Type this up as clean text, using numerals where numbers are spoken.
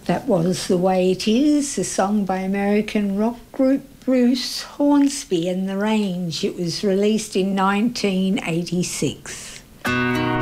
That was The Way It Is, a song by American rock group Bruce Hornsby and the Range. It was released in 1986.